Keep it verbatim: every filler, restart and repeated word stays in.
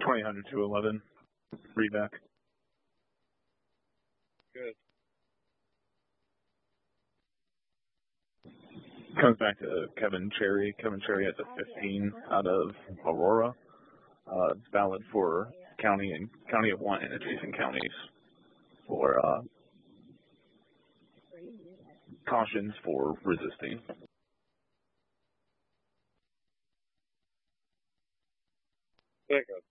twenty hundred to eleven. Read back. Good. Comes back to Kevin Cherry. Kevin Cherry has a fifteen out of Aurora. Uh, it's valid for county and county of one and adjacent counties for uh, cautions for resisting. Pickup.